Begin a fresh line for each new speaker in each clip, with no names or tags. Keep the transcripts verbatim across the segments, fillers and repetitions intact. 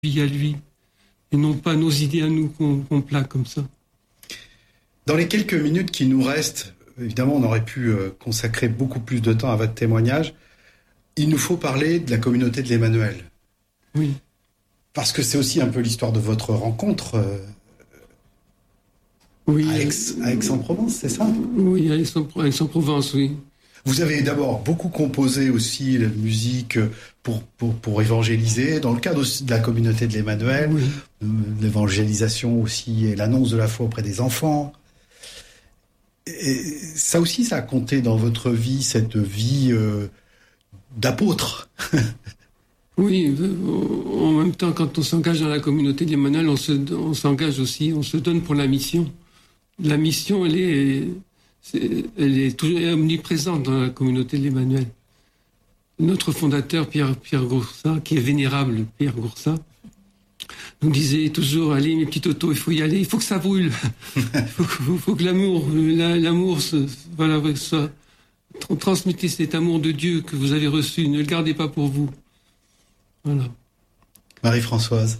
vie à lui, et non pas nos idées à nous qu'on, qu'on plaque comme ça.
Dans les quelques minutes qui nous restent, évidemment, on aurait pu consacrer beaucoup plus de temps à votre témoignage. Il nous faut parler de la communauté de l'Emmanuel.
Oui.
Parce que c'est aussi un peu l'histoire de votre rencontre euh,
oui,
à, Aix, à Aix-en-Provence, c'est ça ?
Oui, à Aix-en-Provence, oui.
Vous avez d'abord beaucoup composé aussi la musique pour, pour, pour évangéliser, dans le cadre aussi de la communauté de l'Emmanuel, oui. L'évangélisation aussi et l'annonce de la foi auprès des enfants. Et ça aussi, ça a compté dans votre vie, cette vie euh, d'apôtre.
Oui, en même temps, quand on s'engage dans la communauté de l'Emmanuel, on, se, on s'engage aussi, on se donne pour la mission. La mission, elle est, c'est, elle est toujours omniprésente dans la communauté de l'Emmanuel. Notre fondateur, Pierre, Pierre Goursat, qui est vénérable, Pierre Goursat, nous disait toujours, allez mes petits totos, il faut y aller, il faut que ça brûle. Il faut, faut, faut que l'amour, la, l'amour, se, voilà, ça, transmettez cet amour de Dieu que vous avez reçu, ne le gardez pas pour vous. Voilà.
Marie-Françoise.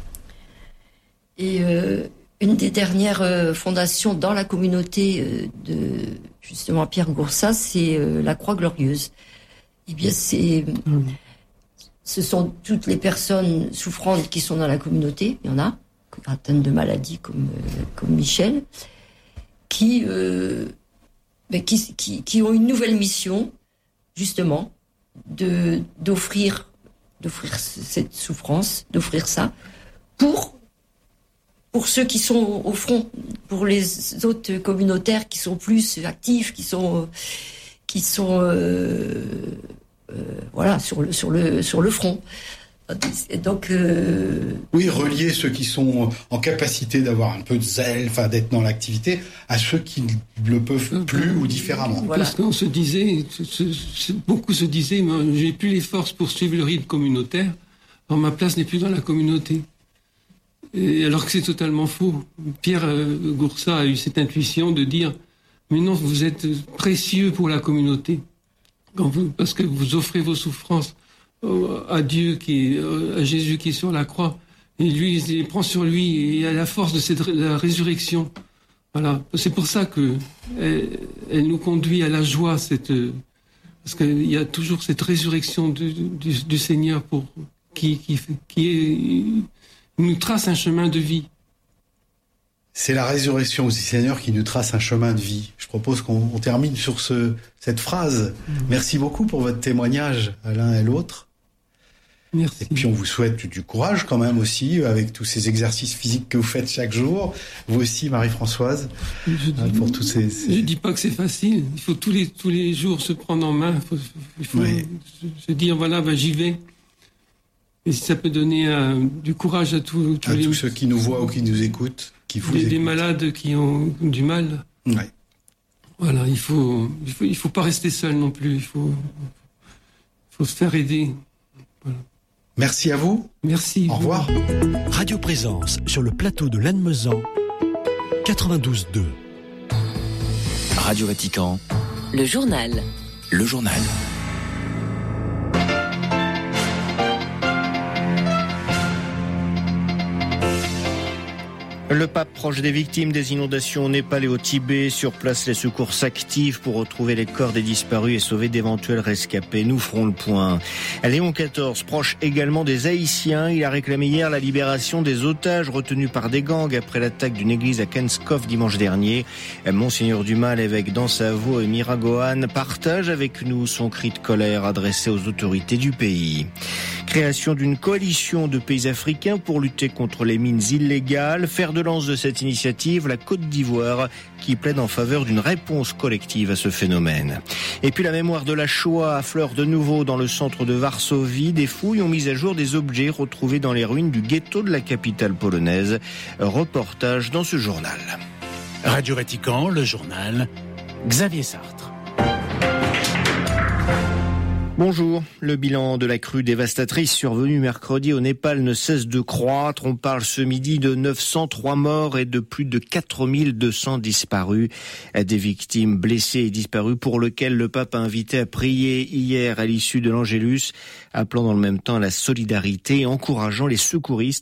Et euh, une des dernières euh, fondations dans la communauté euh, de justement Pierre Goursat, c'est euh, la Croix Glorieuse. Eh bien, c'est, mmh. ce sont toutes les personnes souffrantes qui sont dans la communauté. Il y en a atteintes de maladies comme euh, comme Michel, qui, euh, ben, qui qui qui ont une nouvelle mission, justement, de d'offrir d'offrir cette souffrance, d'offrir ça, pour, pour ceux qui sont au front, pour les autres communautaires qui sont plus actifs, qui sont, qui sont, euh, euh, voilà, sur le, sur le, sur le front. Et donc, euh...
oui, relier ceux qui sont en capacité d'avoir un peu de zèle, enfin d'être dans l'activité, à ceux qui ne le peuvent plus ou différemment.
Voilà. Parce qu'on se disait, beaucoup se disaient, j'ai plus les forces pour suivre le rythme communautaire, alors ma place n'est plus dans la communauté. Et alors que c'est totalement faux. Pierre Goursat a eu cette intuition de dire, mais non, vous êtes précieux pour la communauté, quand vous, parce que vous offrez vos souffrances à Dieu, qui est, à Jésus qui est sur la croix, et lui, il les prend sur lui, et à la force de cette, la résurrection. Voilà. C'est pour ça que elle, elle nous conduit à la joie, cette, parce qu'il y a toujours cette résurrection du, du, du Seigneur pour, qui, qui, qui est, nous trace un chemin de vie.
C'est la résurrection du Seigneur qui nous trace un chemin de vie. Je propose qu'on on termine sur ce, cette phrase. Mmh. Merci beaucoup pour votre témoignage à l'un et l'autre.
Merci.
Et puis on vous souhaite du courage quand même aussi, avec tous ces exercices physiques que vous faites chaque jour. Vous aussi, Marie-Françoise,
je dis,
pour tous ces, ces...
Je dis pas que c'est facile. Il faut tous les, tous les jours se prendre en main. Il faut, il faut oui. se dire, voilà, ben, j'y vais. Et si ça peut donner euh, du courage à, tout, tous,
à
les,
tous ceux qui nous voient ou qui nous écoutent, qui vous
des,
écoutent.
Des malades qui ont du mal.
Ouais.
Voilà, il faut, il faut, il faut pas rester seul non plus. Il faut, il faut se faire aider. Voilà.
Merci à vous.
Merci.
Au revoir.
Radio Présence sur le plateau de Lannemezan, quatre-vingt-douze deux.
Radio Vatican.
Le journal.
Le journal.
Le pape proche des victimes des inondations au Népal et au Tibet. Sur place, les secours s'activent pour retrouver les corps des disparus et sauver d'éventuels rescapés. Nous ferons le point. Léon quatorze, proche également des Haïtiens. Il a réclamé hier la libération des otages retenus par des gangs après l'attaque d'une église à Kenskov dimanche dernier. Monseigneur Dumas, l'évêque d'Ansavo et Miragoâne, partage avec nous son cri de colère adressé aux autorités du pays. Création d'une coalition de pays africains pour lutter contre les mines illégales. Fer de lance de cette initiative, la Côte d'Ivoire, qui plaide en faveur d'une réponse collective à ce phénomène. Et puis la mémoire de la Shoah affleure de nouveau dans le centre de Varsovie. Des fouilles ont mis à jour des objets retrouvés dans les ruines du ghetto de la capitale polonaise. Reportage dans ce journal.
Radio Vatican, le journal, Xavier Sartre.
Bonjour. Le bilan de la crue dévastatrice survenue mercredi au Népal ne cesse de croître. On parle ce midi de neuf cent trois morts et de plus de quatre mille deux cents disparus. Des victimes blessées et disparues pour lesquelles le pape a invité à prier hier à l'issue de l'Angélus, appelant dans le même temps à la solidarité et encourageant les secouristes